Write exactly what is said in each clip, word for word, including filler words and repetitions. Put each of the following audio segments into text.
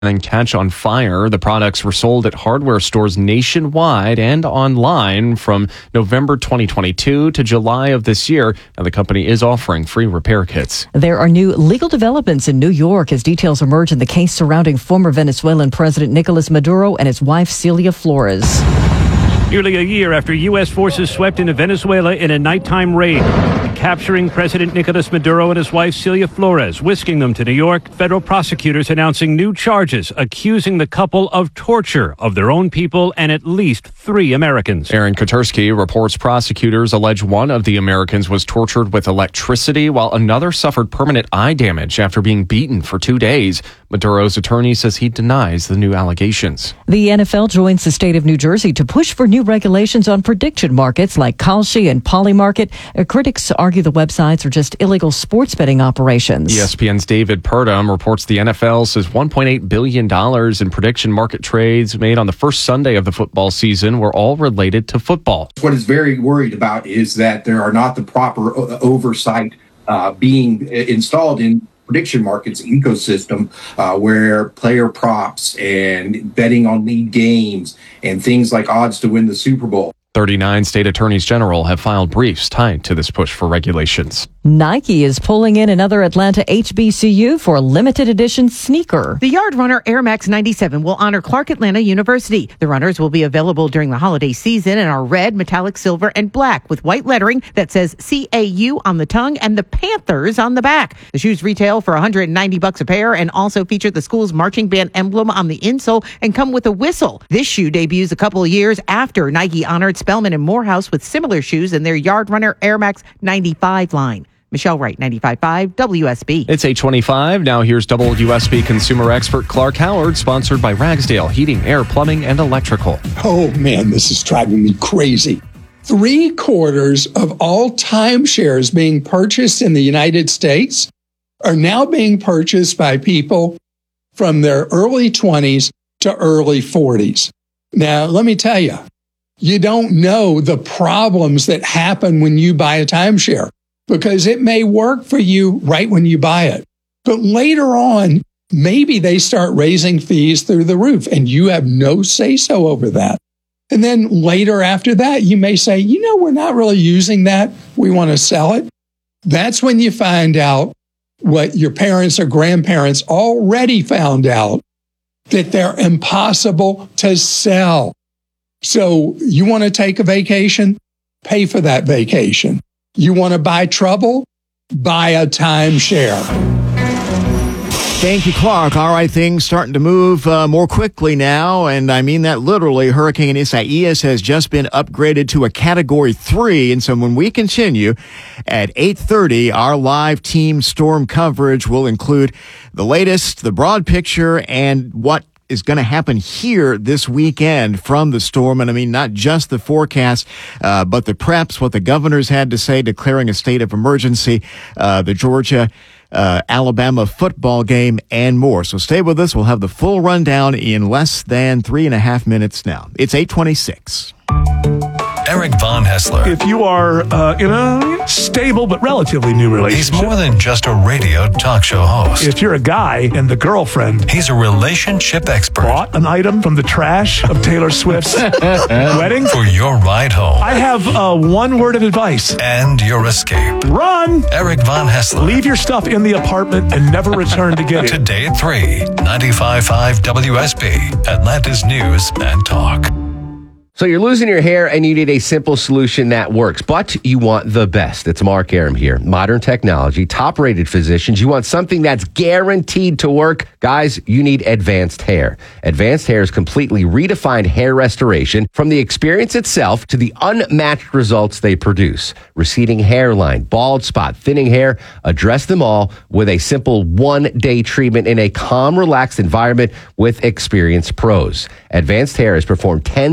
and catch on fire. The products were sold at hardware stores nationwide and online from November twenty twenty-two to July of this year. Now, the company is offering free repair kits. There are new legal developments in New York as details emerge in the case surrounding former Venezuelan President Nicolas Maduro and his wife Celia Flores. Nearly a year after U S forces swept into Venezuela in a nighttime raid, capturing President Nicolas Maduro and his wife Celia Flores, whisking them to New York, federal prosecutors announcing new charges, accusing the couple of torture of their own people and at least three Americans. Aaron Kotersky reports prosecutors allege one of the Americans was tortured with electricity while another suffered permanent eye damage after being beaten for two days. Maduro's attorney says he denies the new allegations. The N F L joins the state of New Jersey to push for new regulations on prediction markets like Kalshi and Polymarket. Uh, critics argue the websites are just illegal sports betting operations. E S P N's David Purdom reports the N F L says one point eight billion dollars in prediction market trades made on the first Sunday of the football season were all related to football. What is very worried about is that there are not the proper o- oversight uh, being installed in prediction markets ecosystem uh, where player props and betting on lead games and things like odds to win the Super Bowl. thirty-nine state attorneys general have filed briefs tied to this push for regulations. Nike is pulling in another Atlanta H B C U for a limited edition sneaker. The Yard Runner Air Max ninety-seven will honor Clark Atlanta University. The runners will be available during the holiday season and are red, metallic silver, and black with white lettering that says C A U on the tongue and the Panthers on the back. The shoes retail for one hundred ninety bucks a pair and also feature the school's marching band emblem on the insole and come with a whistle. This shoe debuts a couple of years after Nike honored Spellman and Morehouse with similar shoes in their Yard Runner Air Max ninety-five line. Michelle Wright, ninety-five point five W S B. It's eight twenty-five. Now here's W S B consumer expert Clark Howard, sponsored by Ragsdale Heating, Air, Plumbing, and Electrical. Oh, man, this is driving me crazy. Three quarters of all timeshares being purchased in the United States are now being purchased by people from their early twenties to early forties. Now, let me tell you, you don't know the problems that happen when you buy a timeshare, because it may work for you right when you buy it. But later on, maybe they start raising fees through the roof and you have no say-so over that. And then later after that, you may say, you know, we're not really using that. We want to sell it. That's when you find out what your parents or grandparents already found out, that they're impossible to sell. So you want to take a vacation? Pay for that vacation. You want to buy trouble? Buy a timeshare. Thank you, Clark. All right, things starting to move uh, more quickly now, and I mean that literally. Hurricane Isaias has just been upgraded to a Category three, and so when we continue at eight thirty, our live team storm coverage will include the latest, the broad picture, and what is going to happen here this weekend from the storm. And I mean, not just the forecast, uh, but the preps, what the governors had to say, declaring a state of emergency, uh, the Georgia, uh, Alabama football game, and more. So stay with us. We'll have the full rundown in less than three and a half minutes now. It's eight twenty-six. Eric Von Hessler. If you are uh, in a stable but relatively new relationship. He's more than just a radio talk show host. If you're a guy and the girlfriend. He's a relationship expert. Bought an item from the trash of Taylor Swift's wedding. For your ride home. I have uh, one word of advice. And your escape. Run! Eric Von Hessler. Leave your stuff in the apartment and never return to get it. Today at three, ninety-five point five W S B, Atlanta's News and Talk. So you're losing your hair and you need a simple solution that works, but you want the best. It's Mark Aram here. Modern technology, top-rated physicians. You want something that's guaranteed to work. Guys, you need Advanced Hair. Advanced Hair's completely redefined hair restoration, from the experience itself to the unmatched results they produce. Receding hairline, bald spot, thinning hair, address them all with a simple one-day treatment in a calm, relaxed environment with experienced pros. Advanced Hair has performed tens of thousands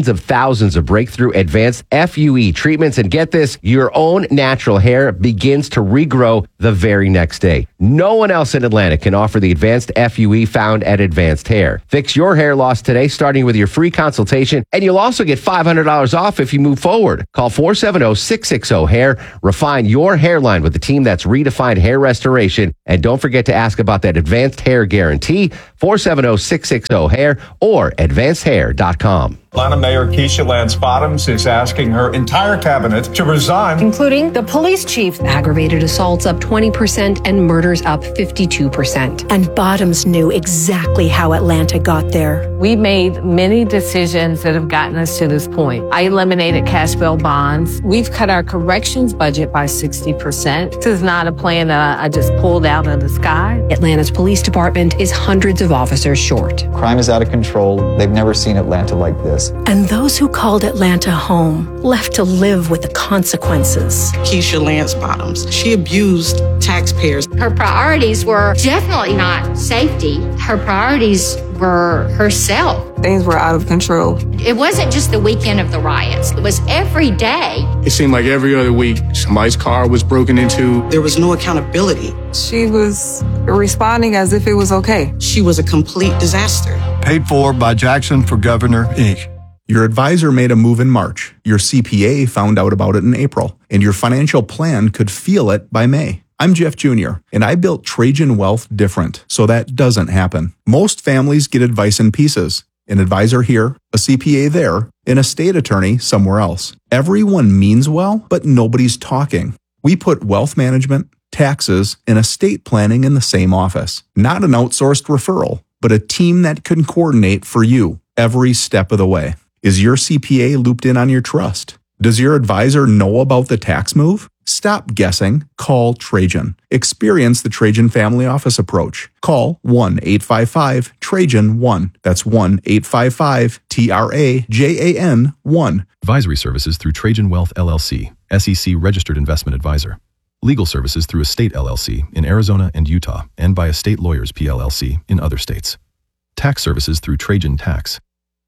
thousands of breakthrough advanced F U E treatments. And get this, your own natural hair begins to regrow the very next day. No one else in Atlanta can offer the advanced F U E found at Advanced Hair. Fix your hair loss today, starting with your free consultation, and you'll also get five hundred dollars off if you move forward. Call four seven zero, six six zero, hair. Refine your hairline with the team that's redefined hair restoration. And don't forget to ask about that Advanced Hair Guarantee, four seven zero, six six zero, hair or advanced hair dot com. Atlanta Mayor Keisha Lance Bottoms is asking her entire cabinet to resign, including the police chief. Aggravated assaults up twenty percent and murders up fifty-two percent. And Bottoms knew exactly how Atlanta got there. We made many decisions that have gotten us to this point. I eliminated cash bail bonds. We've cut our corrections budget by sixty percent. This is not a plan that I just pulled out of the sky. Atlanta's police department is hundreds of officers short. Crime is out of control. They've never seen Atlanta like this. And those who called Atlanta home left to live with the consequences. Keisha Lance Bottoms, she abused taxpayers. Her priorities were definitely not safety. Her priorities were herself. Things were out of control. It wasn't just the weekend of the riots. It was every day. It seemed like every other week, somebody's car was broken into. There was no accountability. She was responding as if it was okay. She was a complete disaster. Paid for by Jackson for Governor, Incorporated. Your advisor made a move in March. Your C P A found out about it in April. And your financial plan could feel it by May. I'm Jeff Junior, and I built Trajan Wealth different, so that doesn't happen. Most families get advice in pieces. An advisor here, a C P A there, an estate attorney somewhere else. Everyone means well, but nobody's talking. We put wealth management, taxes, and estate planning in the same office. Not an outsourced referral, but a team that can coordinate for you every step of the way. Is your C P A looped in on your trust? Does your advisor know about the tax move? Stop guessing. Call Trajan. Experience the Trajan Family Office approach. Call one eight five five Trajan one. That's one eight five five T R A J A N one. Advisory services through Trajan Wealth L L C, S E C registered investment advisor. Legal services through Estate L L C in Arizona and Utah, and by Estate Lawyers P L L C in other states. Tax services through Trajan Tax.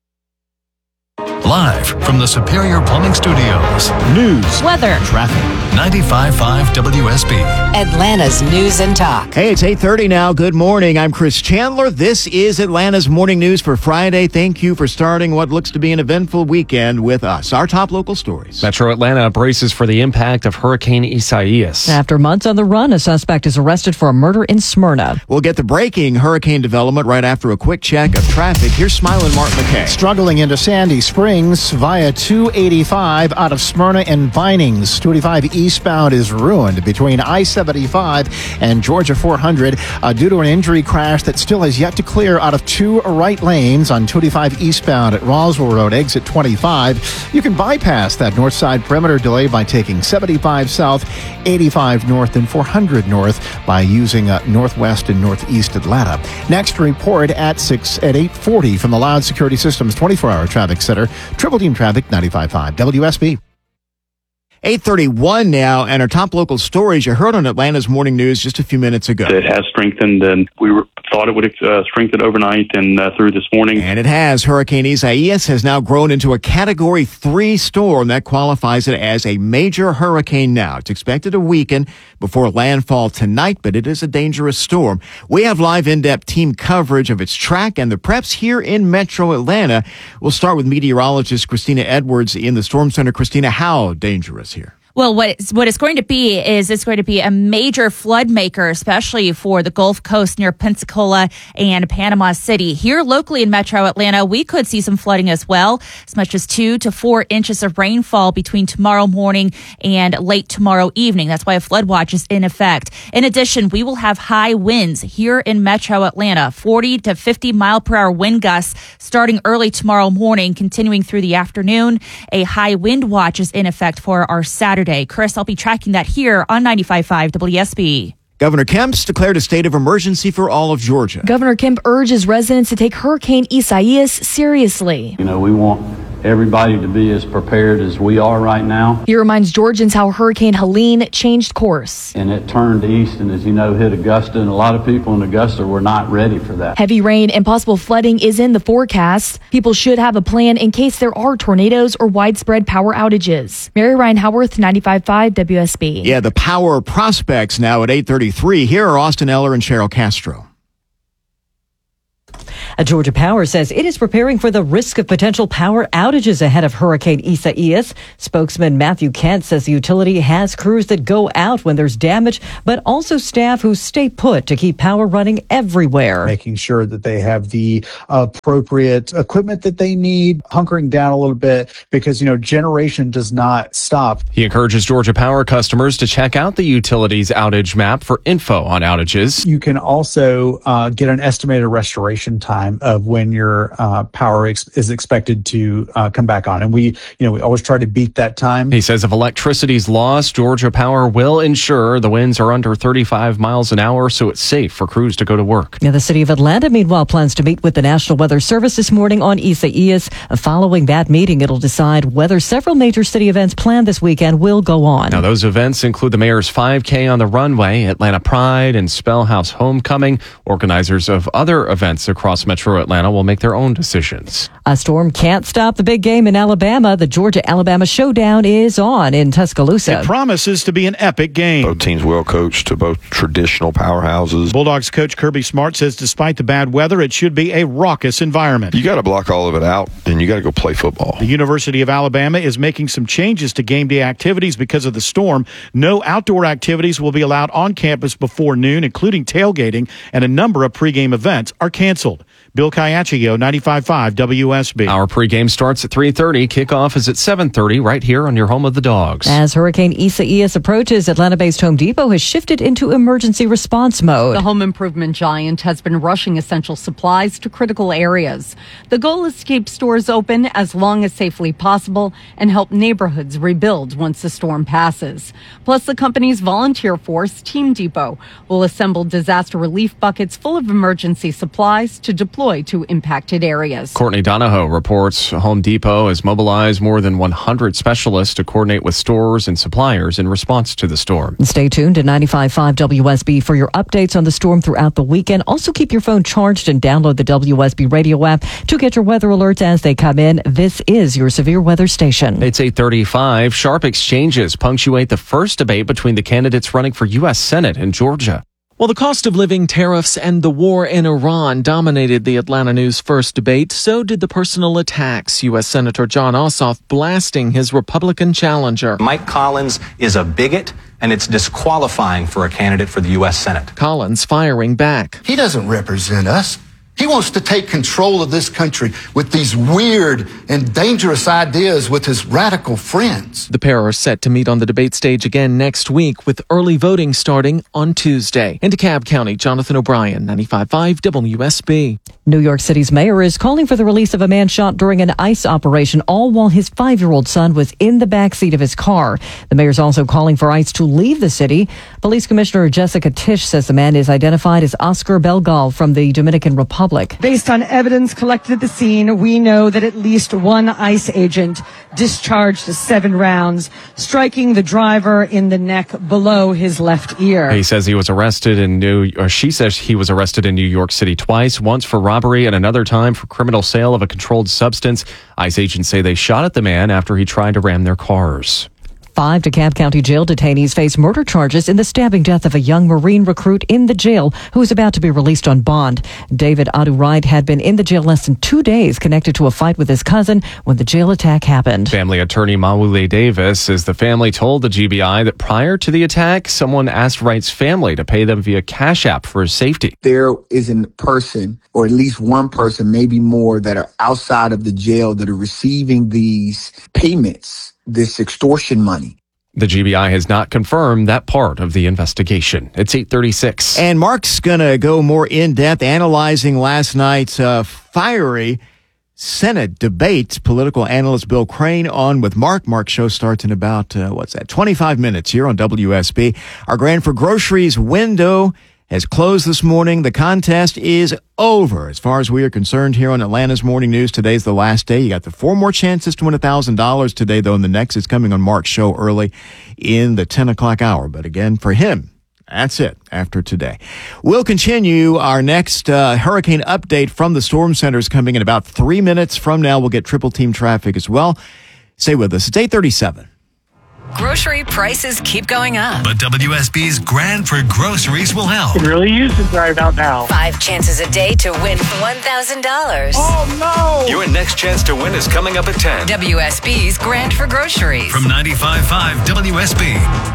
Live from the Superior Plumbing Studios. News, weather, traffic. ninety-five point five W S B. Atlanta's News and Talk. Hey, it's eight thirty now. Good morning. I'm Chris Chandler. This is Atlanta's Morning News for Friday. Thank you for starting what looks to be an eventful weekend with us. Our top local stories. Metro Atlanta braces for the impact of Hurricane Isaias. After months on the run, a suspect is arrested for a murder in Smyrna. We'll get the breaking hurricane development right after a quick check of traffic. Here's Smiling Mark McKay. Struggling into Sandy Springs via two eighty-five out of Smyrna and Vinings. two eighty-five eastbound is ruined between I seventy-five and Georgia four hundred uh, due to an injury crash that still has yet to clear out of two right lanes on two eighty-five eastbound at Roswell Road, exit twenty-five. You can bypass that north side perimeter delay by taking seventy-five south, eighty-five north, and four hundred north by using uh, northwest and northeast Atlanta. Next report at six at eight forty from the Loud Security Systems twenty-four hour traffic center. Triple Team Traffic, ninety-five point five W S B. eight thirty-one now, and our top local stories you heard on Atlanta's Morning News just a few minutes ago. It has strengthened, and we were, thought it would uh, strengthen overnight and uh, through this morning. And it has. Hurricane Isaias has now grown into a Category three storm that qualifies it as a major hurricane now. It's expected to weaken before landfall tonight, but it is a dangerous storm. We have live in-depth team coverage of its track and the preps here in Metro Atlanta. We'll start with meteorologist Christina Edwards in the Storm Center. Christina, how dangerous here? Well, what it's, what it's going to be is it's going to be a major flood maker, especially for the Gulf Coast near Pensacola and Panama City. Here locally in Metro Atlanta, we could see some flooding as well, as much as two to four inches of rainfall between tomorrow morning and late tomorrow evening. That's why a flood watch is in effect. In addition, we will have high winds here in Metro Atlanta, forty to fifty mile per hour wind gusts starting early tomorrow morning, continuing through the afternoon. A high wind watch is in effect for our Saturday. Chris, I'll be tracking that here on ninety-five point five W S B. Governor Kemp's declared a state of emergency for all of Georgia. Governor Kemp urges residents to take Hurricane Isaias seriously. You know, we want everybody to be as prepared as we are right now. He reminds Georgians how Hurricane Helene changed course. And it turned east and, as you know, hit Augusta, and a lot of people in Augusta were not ready for that. Heavy rain and possible flooding is in the forecast. People should have a plan in case there are tornadoes or widespread power outages. Mary Ryan Howarth, ninety-five point five W S B. Yeah, the power prospects now at eight thirty-three. Here are Austin Eller and Cheryl Castro. A Georgia Power says it is preparing for the risk of potential power outages ahead of Hurricane Isaias. Spokesman Matthew Kent says the utility has crews that go out when there's damage, but also staff who stay put to keep power running everywhere. Making sure that they have the appropriate equipment that they need, hunkering down a little bit because, you know, generation does not stop. He encourages Georgia Power customers to check out the utility's outage map for info on outages. You can also uh, get an estimated restoration time of when your uh, power ex- is expected to uh, come back on. And we, you know, we always try to beat that time. He says if electricity's lost, Georgia Power will ensure the winds are under thirty-five miles an hour so it's safe for crews to go to work. Now, the city of Atlanta, meanwhile, plans to meet with the National Weather Service this morning on Isaias. Following that meeting, it'll decide whether several major city events planned this weekend will go on. Now, those events include the mayor's five K on the runway, Atlanta Pride, and Spellhouse Homecoming. Organizers of other events across Metro Atlanta will make their own decisions. A storm can't stop the big game in Alabama. The Georgia-Alabama showdown is on in Tuscaloosa. It promises to be an epic game. Both teams well coached to both traditional powerhouses. Bulldogs coach Kirby Smart says despite the bad weather, it should be a raucous environment. You got to block all of it out, and you got to go play football. The University of Alabama is making some changes to game day activities because of the storm. No outdoor activities will be allowed on campus before noon, including tailgating, and a number of pregame events are canceled. Bill Caiaccio, ninety-five point five W S B. Our pregame starts at three thirty. Kickoff is at seven thirty right here on your home of the Dogs. As Hurricane Isaias approaches, Atlanta-based Home Depot has shifted into emergency response mode. The home improvement giant has been rushing essential supplies to critical areas. The goal is to keep stores open as long as safely possible and help neighborhoods rebuild once the storm passes. Plus, the company's volunteer force, Team Depot, will assemble disaster relief buckets full of emergency supplies to deploy to impacted areas. Courtney Donahoe reports Home Depot has mobilized more than one hundred specialists to coordinate with stores and suppliers in response to the storm. Stay tuned to ninety-five point five W S B for your updates on the storm throughout the weekend. Also, keep your phone charged and download the W S B radio app to get your weather alerts as they come in. This is your severe weather station. It's eight thirty-five. Sharp exchanges punctuate the first debate between the candidates running for U S Senate in Georgia. Well, the cost of living, tariffs, and the war in Iran dominated the Atlanta News first debate. So did the personal attacks. U S Senator Jon Ossoff blasting his Republican challenger. Mike Collins is a bigot, and it's disqualifying for a candidate for the U S Senate. Collins firing back. He doesn't represent us. He wants to take control of this country with these weird and dangerous ideas with his radical friends. The pair are set to meet on the debate stage again next week, with early voting starting on Tuesday. In DeKalb County, Jonathan O'Brien, ninety-five point five W S B. New York City's mayor is calling for the release of a man shot during an ICE operation, all while his five-year-old son was in the backseat of his car. The mayor's also calling for ICE to leave the city. Police Commissioner Jessica Tisch says the man is identified as Oscar Belgal from the Dominican Republic. Based on evidence collected at the scene, we know that at least one ICE agent discharged seven rounds, striking the driver in the neck below his left ear. He says he was arrested in New, or she says he was arrested in New York City twice, once for robbery and another time for criminal sale of a controlled substance. ICE agents say they shot at the man after he tried to ram their cars. Five DeKalb County jail detainees face murder charges in the stabbing death of a young Marine recruit in the jail who is about to be released on bond. David Adu-Wright had been in the jail less than two days connected to a fight with his cousin when the jail attack happened. Family attorney Mawule Davis says the family told the G B I that prior to the attack, someone asked Wright's family to pay them via Cash App for his safety. There is a person, or at least one person, maybe more, that are outside of the jail that are receiving these payments, this extortion money. The G B I has not confirmed that part of the investigation. It's eight thirty-six. And Mark's going to go more in-depth analyzing last night's uh, fiery Senate debate. Political analyst Bill Crane on with Mark. Mark's show starts in about, uh, what's that, twenty-five minutes here on W S B. Our Grand for Groceries window has closed this morning. The contest is over as far as we are concerned here on Atlanta's Morning News. Today's the last day. You got the four more chances to win one thousand dollars today, though, and the next is coming on Mark's show early in the ten o'clock hour. But again, for him, that's it after today. We'll continue our next uh, hurricane update from the Storm Centers coming in about three minutes from now. We'll get triple team traffic as well. Stay with us. It's eight thirty-seven. Grocery prices keep going up. But W S B's Grand for Groceries will help. Could really use it right about now. Five chances a day to win one thousand dollars. Oh, no! Your next chance to win is coming up at ten. W S B's Grand for Groceries. From ninety-five point five W S B.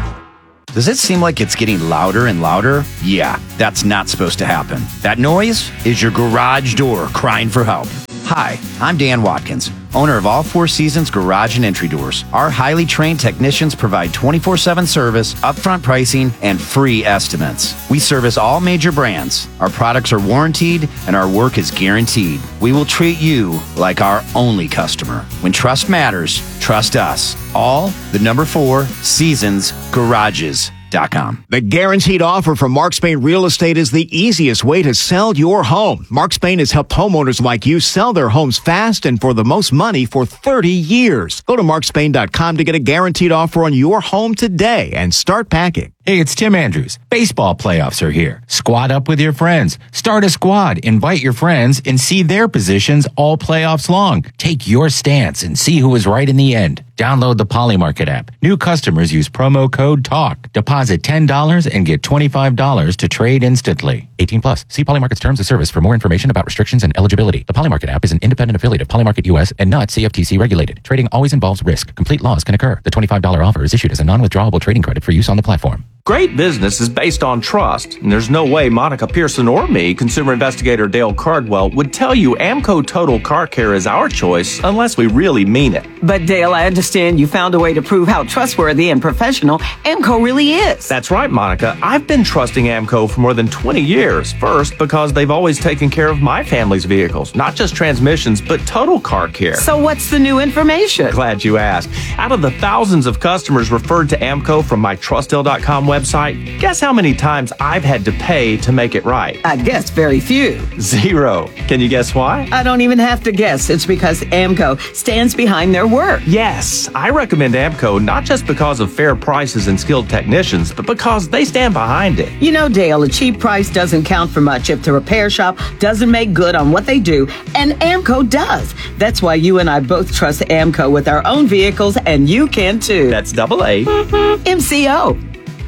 Does it seem like it's getting louder and louder? Yeah, that's not supposed to happen. That noise is your garage door crying for help. Hi, I'm Dan Watkins, owner of All Four Seasons Garage and Entry Doors. Our highly trained technicians provide twenty-four seven service, upfront pricing, and free estimates. We service all major brands. Our products are warranted, and our work is guaranteed. We will treat you like our only customer. When trust matters, trust us. All the number four Seasons Garages. The guaranteed offer from Mark Spain Real Estate is the easiest way to sell your home. Mark Spain has helped homeowners like you sell their homes fast and for the most money for thirty years. Go to mark spain dot com to get a guaranteed offer on your home today and start packing. Hey, it's Tim Andrews. Baseball playoffs are here. Squad up with your friends. Start a squad, invite your friends, and see their positions all playoffs long. Take your stance and see who is right in the end. Download the Polymarket app. New customers use promo code TALK. Deposit ten dollars and get twenty-five dollars to trade instantly. eighteen plus. See Polymarket's terms of service for more information about restrictions and eligibility. The Polymarket app is an independent affiliate of Polymarket U S and not C F T C regulated. Trading always involves risk. Complete loss can occur. The twenty-five dollars offer is issued as a non-withdrawable trading credit for use on the platform. Great business is based on trust, and there's no way Monica Pearson or me, consumer investigator Dale Cardwell, would tell you Amco Total Car Care is our choice unless we really mean it. But Dale, I understand you found a way to prove how trustworthy and professional Amco really is. That's right, Monica. I've been trusting Amco for more than twenty years. First, because they've always taken care of my family's vehicles, not just transmissions, but total car care. So what's the new information? Glad you asked. Out of the thousands of customers referred to Amco from my trust dale dot com website, website, guess how many times I've had to pay to make it right? I guess very few. Zero. Can you guess why? I don't even have to guess. It's because Amco stands behind their work. Yes, I recommend Amco not just because of fair prices and skilled technicians, but because they stand behind it. You know, Dale, a cheap price doesn't count for much if the repair shop doesn't make good on what they do, and Amco does. That's why you and I both trust Amco with our own vehicles, and you can too. That's double A. M C O.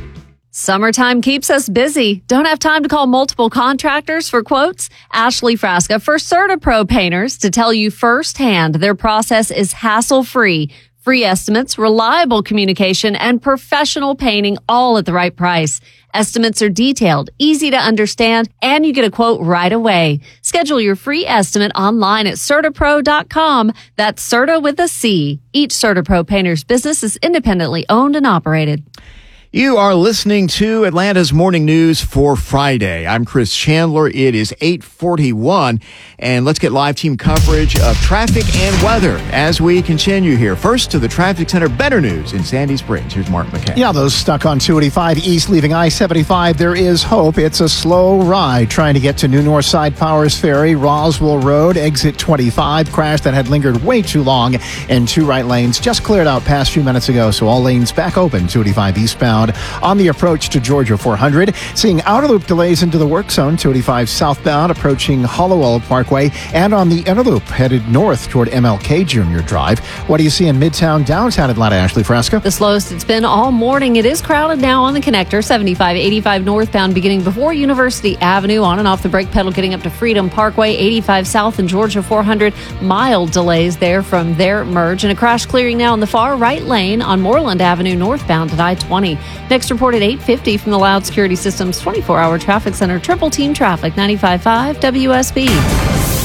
Summertime keeps us busy. Don't have time to call multiple contractors for quotes? Ashley Frasca for CertaPro Painters to tell you firsthand their process is hassle-free. Free estimates, reliable communication, and professional painting all at the right price. Estimates are detailed, easy to understand, and you get a quote right away. Schedule your free estimate online at CertaPro dot com. That's Certa with a C. Each CertaPro Painters business is independently owned and operated. You are listening to Atlanta's Morning News for Friday. I'm Chris Chandler. It is eight forty-one, and let's get live team coverage of traffic and weather as we continue here. First to the traffic center, better news in Sandy Springs. Here's Mark McKay. Yeah, those stuck on two eighty-five east leaving I seventy-five. There is hope. It's a slow ride trying to get to New Northside Powers Ferry, Roswell Road, exit twenty-five. Crash that had lingered way too long, and two right lanes just cleared out past few minutes ago, so all lanes back open, two eighty-five eastbound. On the approach to Georgia four hundred, seeing outer loop delays into the work zone, two eighty-five southbound approaching Hollowell Parkway, and on the inner loop headed north toward M L K Junior Drive. What do you see in Midtown, downtown Atlanta, Ashley Frasca? The slowest it's been all morning. It is crowded now on the connector, seventy-five eighty-five northbound beginning before University Avenue, on and off the brake pedal getting up to Freedom Parkway, eighty-five south and Georgia four hundred. Mild delays there from their merge, and a crash clearing now in the far right lane on Moreland Avenue northbound at I twenty. Next report at eight fifty from the Loud Security Systems twenty-four hour traffic center. Triple team traffic, ninety-five point five W S B.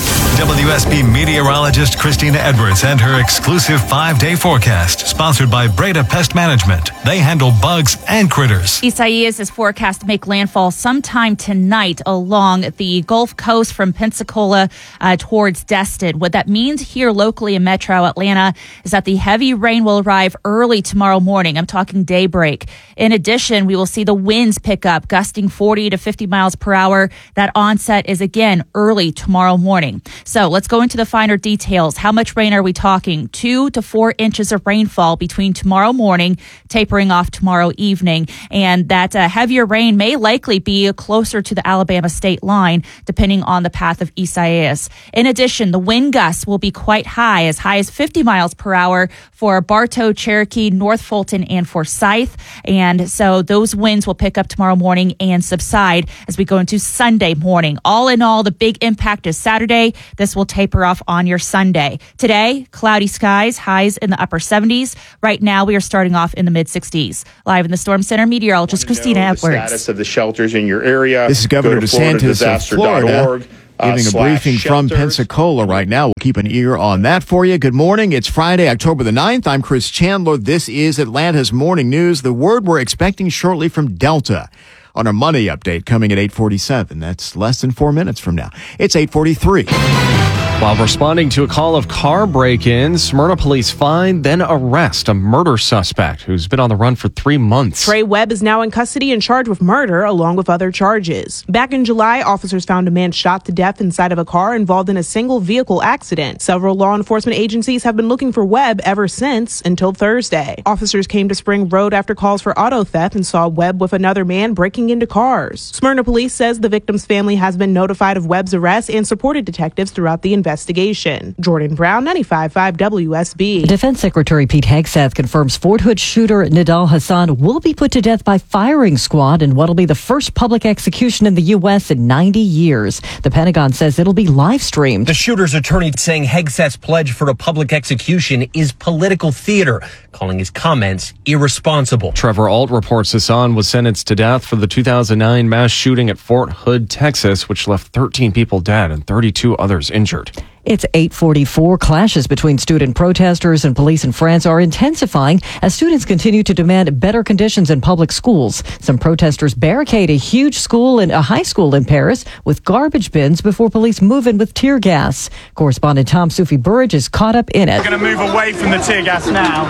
W S B meteorologist Christina Edwards and her exclusive five-day forecast, sponsored by Breda Pest Management. They handle bugs and critters. Isaias is forecast to make landfall sometime tonight along the Gulf Coast from Pensacola uh, towards Destin. What that means here locally in Metro Atlanta is that the heavy rain will arrive early tomorrow morning. I'm talking daybreak. In addition, we will see the winds pick up, gusting forty to fifty miles per hour. That onset is again early tomorrow morning. So let's go into the finer details. How much rain are we talking? Two to four inches of rainfall between tomorrow morning, tapering off tomorrow evening. And that uh, heavier rain may likely be closer to the Alabama state line, depending on the path of Isaias. In addition, the wind gusts will be quite high, as high as fifty miles per hour for Bartow, Cherokee, North Fulton, and Forsyth. And so those winds will pick up tomorrow morning and subside as we go into Sunday morning. All in all, the big impact is Saturday. This will taper off on your Sunday. Today, cloudy skies, highs in the upper seventies. Right now, we are starting off in the mid sixties. Live in the Storm Center, meteorologist Christina Edwards. The status of the shelters in your area. This is Governor DeSantis of Florida. Uh, giving a briefing from shelters. Pensacola right now. We'll keep an ear on that for you. Good morning. It's Friday, October the ninth. I'm Chris Chandler. This is Atlanta's Morning News. The word we're expecting shortly from Delta on our money update coming at eight forty-seven. That's less than four minutes from now. It's eight forty-three. While responding to a call of car break-ins, Smyrna police find, then arrest a murder suspect who's been on the run for three months. Trey Webb is now in custody and charged with murder, along with other charges. Back in July, officers found a man shot to death inside of a car involved in a single vehicle accident. Several law enforcement agencies have been looking for Webb ever since, until Thursday. Officers came to Spring Road after calls for auto theft and saw Webb with another man breaking into cars. Smyrna police says the victim's family has been notified of Webb's arrest and supported detectives throughout the investigation. Investigation. Jordan Brown, ninety-five point five W S B. Defense Secretary Pete Hegseth confirms Fort Hood shooter Nidal Hassan will be put to death by firing squad in what will be the first public execution in the U S in ninety years. The Pentagon says it'll be live streamed. The shooter's attorney saying Hegseth's pledge for a public execution is political theater, calling his comments irresponsible. Trevor Alt reports Hassan was sentenced to death for the two thousand nine mass shooting at Fort Hood, Texas, which left thirteen people dead and thirty-two others injured. It's eight forty-four. Clashes between student protesters and police in France are intensifying as students continue to demand better conditions in public schools. Some protesters barricade a huge school and a high school in Paris with garbage bins before police move in with tear gas. Correspondent Tom Sufi Burridge is caught up in it. We're going to move away from the tear gas now.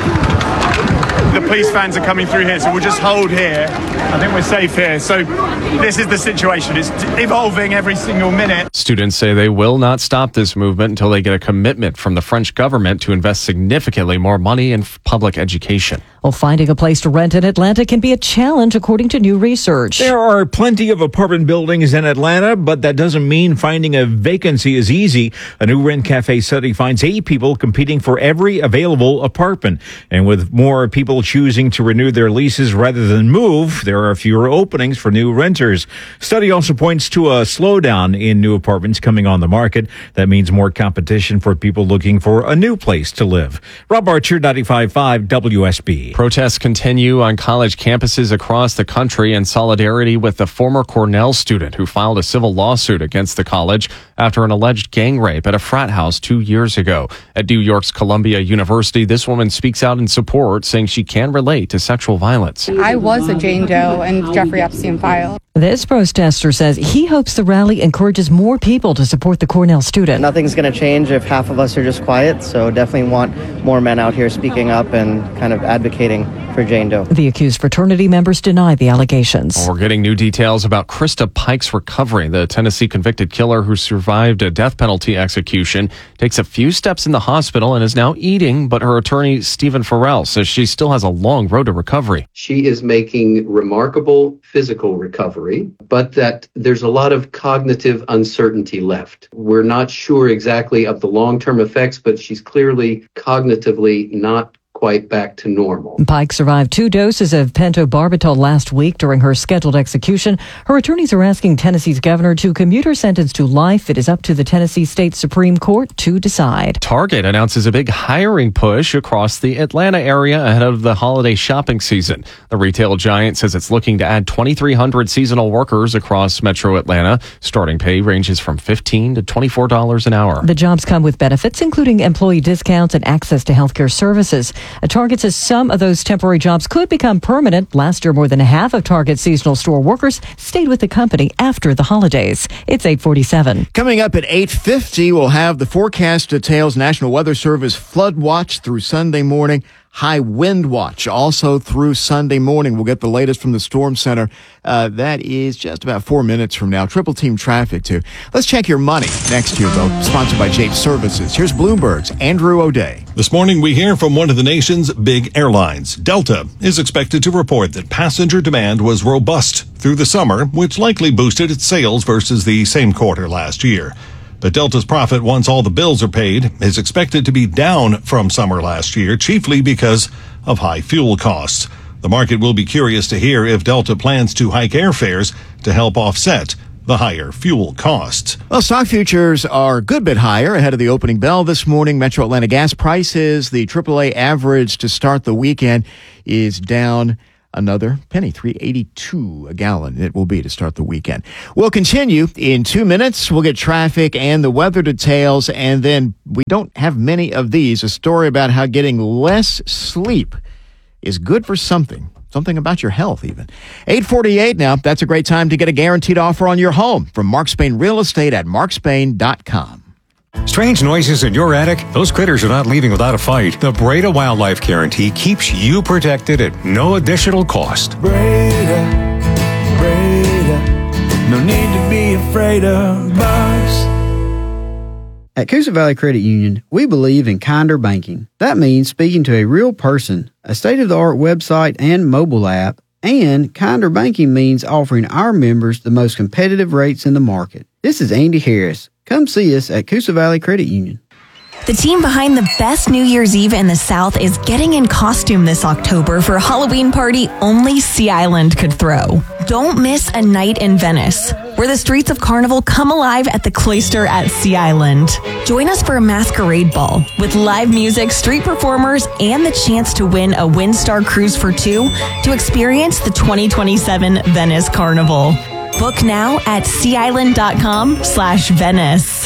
The police vans are coming through here, so we'll just hold here. I think we're safe here. So this is the situation. It's evolving every single minute. Students say they will not stop this movement until they get a commitment from the French government to invest significantly more money in public education. Well, finding a place to rent in Atlanta can be a challenge, according to new research. There are plenty of apartment buildings in Atlanta, but that doesn't mean finding a vacancy is easy. A new Rent Cafe study finds eight people competing for every available apartment. And with more people choosing to renew their leases rather than move, there are fewer openings for new renters. Study also points to a slowdown in new apartments coming on the market. That means more competition for people looking for a new place to live. Rob Archer, ninety-five point five W S B. Protests continue on college campuses across the country in solidarity with the former Cornell student who filed a civil lawsuit against the college after an alleged gang rape at a frat house two years ago. At New York's Columbia University, this woman speaks out in support, saying she can relate to sexual violence. I was a Jane Doe and Jeffrey Epstein file. This protester says he hopes the rally encourages more people to support the Cornell student. Nothing's going to change if half of us are just quiet, so definitely want more men out here speaking up and kind of advocating for Jane Doe. The accused fraternity members deny the allegations. We're getting new details about Krista Pike's recovery. The Tennessee convicted killer who survived a death penalty execution takes a few steps in the hospital and is now eating, but her attorney, Stephen Farrell, says she still has a long road to recovery. She is making remarkable physical recovery, but that there's a lot of cognitive uncertainty left. We're not sure exactly of the long-term effects, but she's clearly cognitively not quite back to normal. Pike survived two doses of pentobarbital last week during her scheduled execution. Her attorneys are asking Tennessee's governor to commute her sentence to life. It is up to the Tennessee State Supreme Court to decide. Target announces a big hiring push across the Atlanta area ahead of the holiday shopping season. The retail giant says it's looking to add twenty-three hundred seasonal workers across metro Atlanta. Starting pay ranges from fifteen dollars to twenty-four dollars an hour. The jobs come with benefits, including employee discounts and access to healthcare services. A Target says some of those temporary jobs could become permanent. Last year, more than half of Target's seasonal store workers stayed with the company after the holidays. It's eight forty-seven. Coming up at eight fifty, we'll have the forecast details. National Weather Service flood watch through Sunday morning. High wind watch also through Sunday morning. We'll get the latest from the Storm Center. Uh, that is just about four minutes from now. Triple team traffic, too. Let's check your money next year, though. Sponsored by Jade Services. Here's Bloomberg's Andrew O'Day. This morning, we hear from one of the nation's big airlines. Delta is expected to report that passenger demand was robust through the summer, which likely boosted its sales versus the same quarter last year. But Delta's profit, once all the bills are paid, is expected to be down from summer last year, chiefly because of high fuel costs. The market will be curious to hear if Delta plans to hike airfares to help offset the higher fuel costs. Well, stock futures are a good bit higher ahead of the opening bell this morning. Metro Atlanta gas prices, the triple A average to start the weekend is down another penny, three eighty-two a gallon it will be to start the weekend. We'll continue in two minutes. We'll get traffic and the weather details, and then we don't have many of these. A story about how getting less sleep is good for something. Something about your health, even. eight forty-eight now. That's a great time to get a guaranteed offer on your home from Mark Spain Real Estate at mark spain dot com. Strange noises in your attic? Those critters are not leaving without a fight. The Breda Wildlife Guarantee keeps you protected at no additional cost. Breda, Breda, no need to be afraid of bugs. At Coosa Valley Credit Union, we believe in kinder banking. That means speaking to a real person, a state-of-the-art website and mobile app, and kinder banking means offering our members the most competitive rates in the market. This is Andy Harris. Come see us at Coosa Valley Credit Union. The team behind the best New Year's Eve in the South is getting in costume this October for a Halloween party only Sea Island could throw. Don't miss a night in Venice, where the streets of Carnival come alive at the Cloister at Sea Island. Join us for a masquerade ball with live music, street performers, and the chance to win a Windstar Cruise for two to experience the twenty twenty-seven Venice Carnival. Book now at seaisland.com slash Venice.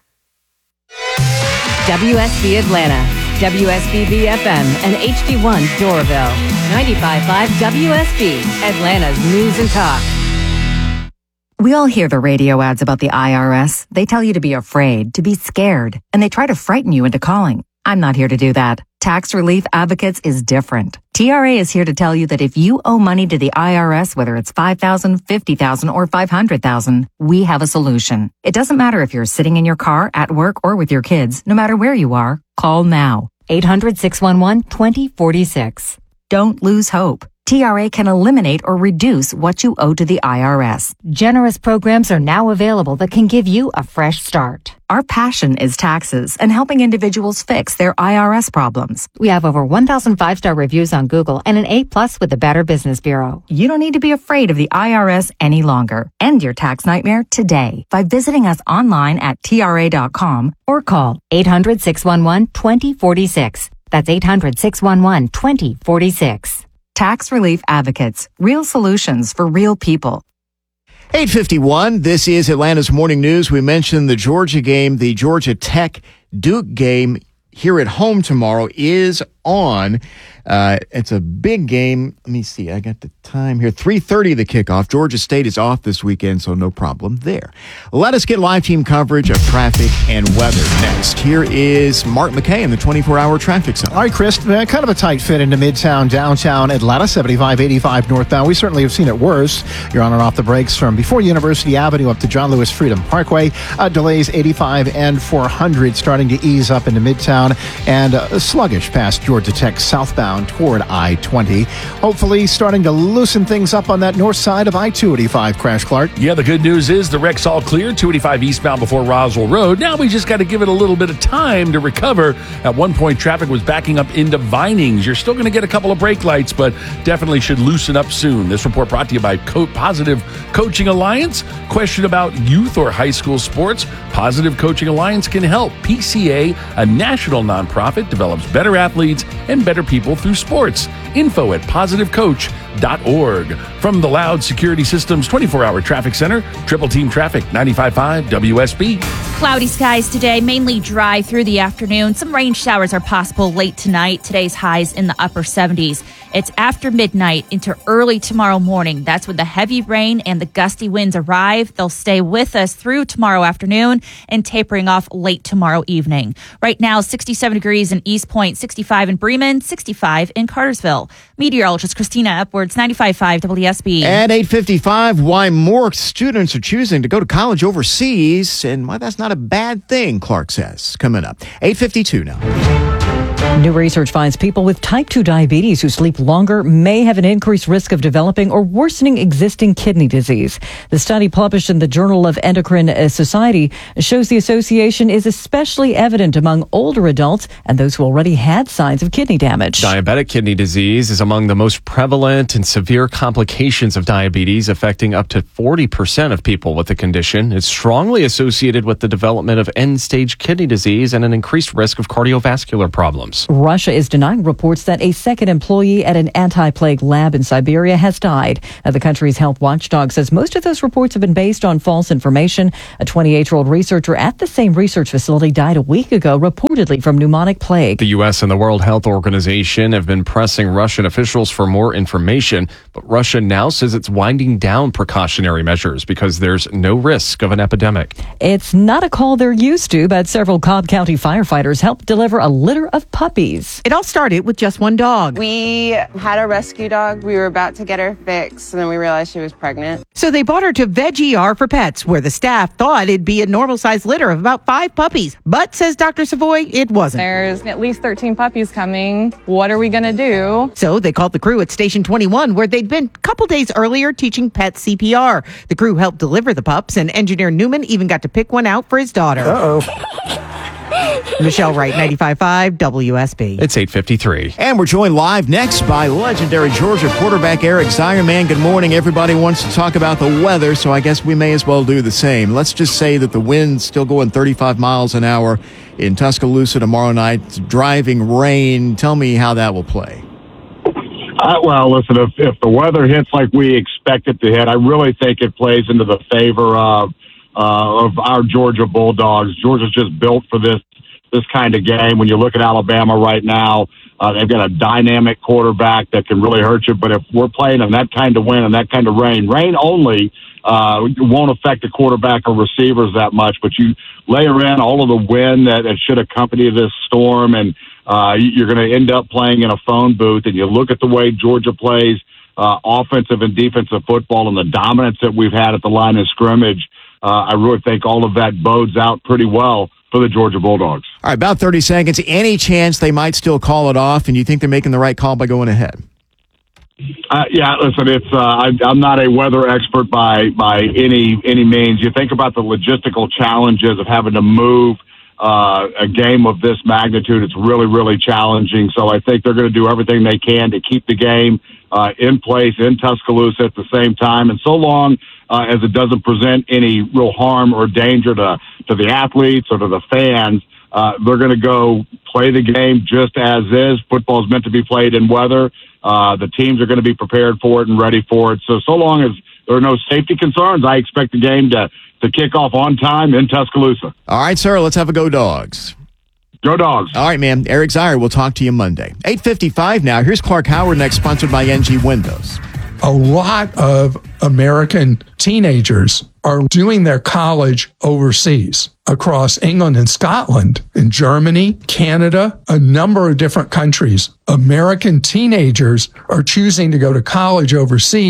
W S B Atlanta, W S B B F M, and H D one Doraville. ninety-five point five W S B, Atlanta's news and talk. We all hear the radio ads about the I R S. They tell you to be afraid, to be scared, and they try to frighten you into calling. I'm not here to do that. Tax Relief Advocates is different. T R A is here to tell you that if you owe money to the I R S, whether it's five thousand dollars, fifty thousand dollars, or five hundred thousand dollars, we have a solution. It doesn't matter if you're sitting in your car, at work, or with your kids. No matter where you are, call now. eight hundred, six one one, two zero four six. Don't lose hope. T R A can eliminate or reduce what you owe to the I R S. Generous programs are now available that can give you a fresh start. Our passion is taxes and helping individuals fix their I R S problems. We have over one thousand five-star reviews on Google and an A plus with the Better Business Bureau. You don't need to be afraid of the I R S any longer. End your tax nightmare today by visiting us online at T R A dot com or call eight hundred, six one one, two zero four six. That's eight hundred, six one one, two zero four six. Tax Relief Advocates. Real solutions for real people. eight fifty-one. This is Atlanta's Morning News. We mentioned the Georgia game. The Georgia Tech Duke game here at home tomorrow is on. Uh, it's a big game. Let me see. I got the time here. three thirty the kickoff. Georgia State is off this weekend, so no problem there. Let us get live team coverage of traffic and weather next. Here is Mark McKay in the twenty-four hour traffic zone. All right, Chris, uh, kind of a tight fit into Midtown, downtown Atlanta, seventy-five eighty-five northbound. We certainly have seen it worse. You're on and off the brakes from before University Avenue up to John Lewis Freedom Parkway. Uh, delays eighty-five and four hundred starting to ease up into Midtown, and uh, sluggish past Georgia Georgia Tech southbound toward I twenty. Hopefully starting to loosen things up on that north side of I two eighty-five, Crash Clark. Yeah, the good news is the wreck's all clear. two eighty-five eastbound before Roswell Road. Now we just got to give it a little bit of time to recover. At one point, traffic was backing up into Vinings. You're still going to get a couple of brake lights, but definitely should loosen up soon. This report brought to you by Co- Positive Coaching Alliance. Question about youth or high school sports? Positive Coaching Alliance can help. P C A, a national nonprofit, develops better athletes and better people through sports. Info at positive coach dot org. From the Loud Security Systems twenty-four hour Traffic Center, Triple Team Traffic, ninety-five point five W S B. Cloudy skies today, mainly dry through the afternoon. Some rain showers are possible late tonight. Today's highs in the upper seventies. It's after midnight into early tomorrow morning. That's when the heavy rain and the gusty winds arrive. They'll stay with us through tomorrow afternoon and tapering off late tomorrow evening. Right now, sixty-seven degrees in East Point, sixty-five in Bremen, sixty-five in Cartersville. Meteorologist Christina Upwards, ninety-five point five W S B. At eight fifty-five, why more students are choosing to go to college overseas and why that's not a bad thing, Clark says. Coming up. eight fifty-two now. New research finds people with type two diabetes who sleep longer may have an increased risk of developing or worsening existing kidney disease. The study published in the Journal of Endocrine Society shows the association is especially evident among older adults and those who already had signs of kidney damage. Diabetic kidney disease is among the most prevalent and severe complications of diabetes, affecting up to forty percent of people with the condition. It's strongly associated with the development of end-stage kidney disease and an increased risk of cardiovascular problems. Russia is denying reports that a second employee at an anti-plague lab in Siberia has died. Uh, the country's health watchdog says most of those reports have been based on false information. A twenty-eight-year-old researcher at the same research facility died a week ago, reportedly from pneumonic plague. The U S and the World Health Organization have been pressing Russian officials for more information, but Russia now says it's winding down precautionary measures because there's no risk of an epidemic. It's not a call they're used to, but several Cobb County firefighters helped deliver a litter of puppies. It all started with just one dog. We had a rescue dog. We were about to get her fixed, and then we realized she was pregnant. So they brought her to Veg E R for Pets, where the staff thought it'd be a normal-sized litter of about five puppies. But, says Doctor Savoy, it wasn't. There's at least thirteen puppies coming. What are we going to do? So they called the crew at Station twenty-one, where they'd been a couple days earlier teaching pet C P R. The crew helped deliver the pups, and Engineer Newman even got to pick one out for his daughter. Uh-oh. Michelle Wright, ninety-five point five W S B. It's eight fifty-three. And we're joined live next by legendary Georgia quarterback Eric Zierman. Good morning. Everybody wants to talk about the weather, so I guess we may as well do the same. Let's just say that the wind's still going thirty-five miles an hour in Tuscaloosa tomorrow night. It's driving rain. Tell me how that will play. Uh, well, listen, if, if the weather hits like we expect it to hit, I really think it plays into the favor of Uh, of our Georgia Bulldogs. Georgia's just built for this this kind of game. When you look at Alabama right now, uh, they've got a dynamic quarterback that can really hurt you. But if we're playing in that kind of wind and that kind of rain, rain only uh, won't affect the quarterback or receivers that much. But you layer in all of the wind that, that should accompany this storm, and uh, you're going to end up playing in a phone booth. And you look at the way Georgia plays uh, offensive and defensive football and the dominance that we've had at the line of scrimmage. Uh, I really think all of that bodes out pretty well for the Georgia Bulldogs. All right, about thirty seconds. Any chance they might still call it off, and you think they're making the right call by going ahead? Uh, yeah, listen, it's uh, I, I'm not a weather expert by by any any means. You think about the logistical challenges of having to move uh, a game of this magnitude. It's really, really challenging. So I think they're going to do everything they can to keep the game uh, in place in Tuscaloosa at the same time. And so long Uh, as it doesn't present any real harm or danger to, to the athletes or to the fans, uh, they're going to go play the game just as is. Football is meant to be played in weather. Uh, the teams are going to be prepared for it and ready for it. So, so long as there are no safety concerns, I expect the game to, to kick off on time in Tuscaloosa. All right, sir, let's have a go Dogs. Go Dogs. All right, man. Eric Zier, we'll talk to you Monday. eight fifty-five now. Here's Clark Howard next, sponsored by N G Windows. A lot of American teenagers are doing their college overseas across England and Scotland, in Germany, Canada, a number of different countries. American teenagers are choosing to go to college overseas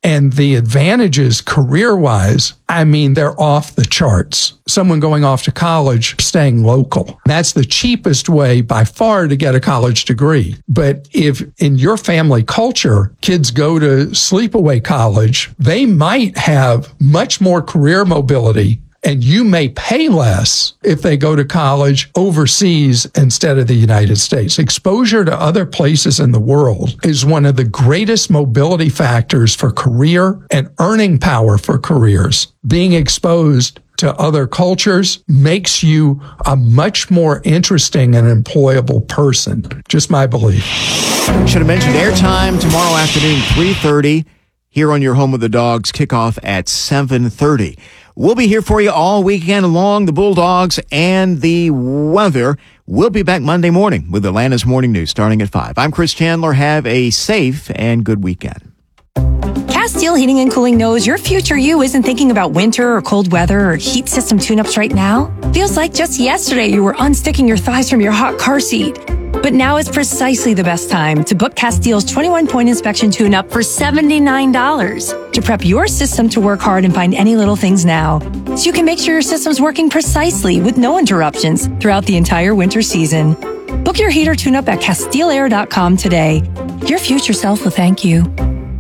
And the advantages career-wise, I mean, they're off the charts. Someone going off to college, staying local. That's the cheapest way by far to get a college degree. But if in your family culture, kids go to sleepaway college, they might have much more career mobility, and you may pay less if they go to college overseas instead of the United States. Exposure to other places in the world is one of the greatest mobility factors for career and earning power for careers. Being exposed to other cultures makes you a much more interesting and employable person. Just my belief. Should have mentioned airtime tomorrow afternoon, three thirty. Here on your Home with the Dogs, kickoff at seven thirty. We'll be here for you all weekend long, the Bulldogs and the weather. We'll be back Monday morning with Atlanta's Morning News starting at five. I'm Chris Chandler. Have a safe and good weekend. Castile Heating and Cooling knows your future you isn't thinking about winter or cold weather or heat system tune-ups right now. Feels like just yesterday you were unsticking your thighs from your hot car seat. But now is precisely the best time to book Castile's twenty-one point inspection tune-up for seventy-nine dollars to prep your system to work hard and find any little things now, so you can make sure your system's working precisely with no interruptions throughout the entire winter season. Book your heater tune-up at Castile Air dot com today. Your future self will thank you.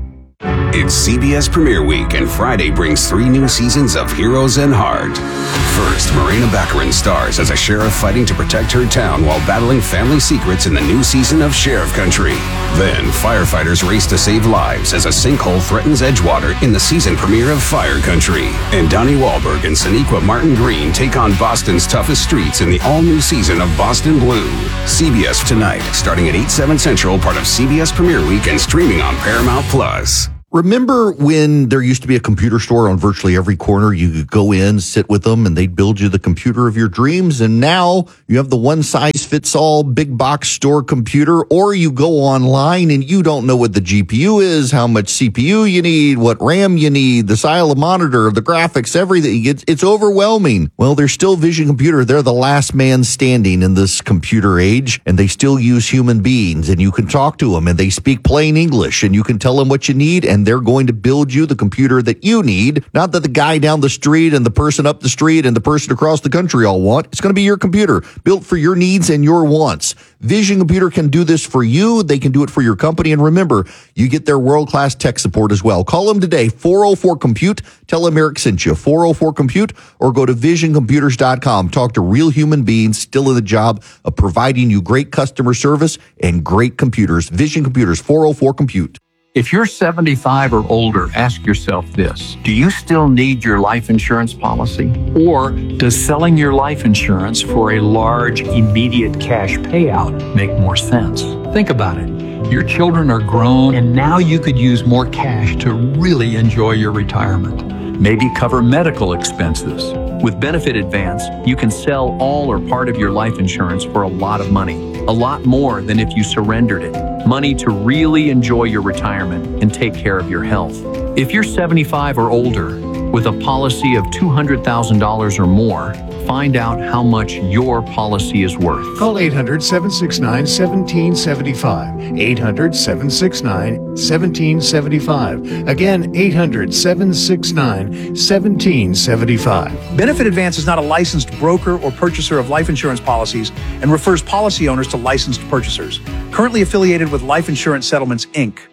It's C B S Premiere Week, and Friday brings three new seasons of Heroes and Heart. First, Morena Baccarin stars as a sheriff fighting to protect her town while battling family secrets in the new season of Sheriff Country. Then, firefighters race to save lives as a sinkhole threatens Edgewater in the season premiere of Fire Country. And Donnie Wahlberg and Sonequa Martin Green take on Boston's toughest streets in the all-new season of Boston Blue. C B S tonight, starting at eight, seven Central, part of C B S Premiere Week and streaming on Paramount Plus. Remember when there used to be a computer store on virtually every corner? You could go in, sit with them, and they'd build you the computer of your dreams. And now you have the one-size-fits-all big box store computer, or you go online and you don't know what the G P U is, how much C P U you need, what RAM you need, the style of monitor, the graphics, everything. It's, it's overwhelming. Well, there's still Vision Computer. They're the last man standing in this computer age, and they still use human beings, and you can talk to them, and they speak plain English, and you can tell them what you need, and they're going to build you the computer that you need, not that the guy down the street and the person up the street and the person across the country all want. It's going to be your computer, built for your needs and your wants. Vision Computer can do this for you. They can do it for your company. And remember, you get their world-class tech support as well. Call them today, four oh four compute. Tell them Eric sent you, four oh four compute, or go to vision computers dot com. Talk to real human beings still in the job of providing you great customer service and great computers. Vision Computers, four oh four compute. If you're seventy-five or older, ask yourself this. Do you still need your life insurance policy? Or does selling your life insurance for a large, immediate cash payout make more sense? Think about it. Your children are grown, and now you could use more cash to really enjoy your retirement. Maybe cover medical expenses. With Benefit Advance, you can sell all or part of your life insurance for a lot of money. A lot more than if you surrendered it. Money to really enjoy your retirement and take care of your health. If you're seventy-five or older with a policy of two hundred thousand dollars or more, find out how much your policy is worth. Call eight hundred, seven six nine, one seven seven five. eight hundred, seven six nine, one seven seven five. Again, eight hundred, seven six nine, one seven seven five. Benefit Advance is not a licensed broker or purchaser of life insurance policies and refers policy owners to licensed purchasers. Currently affiliated with Life Insurance Settlements, Incorporated.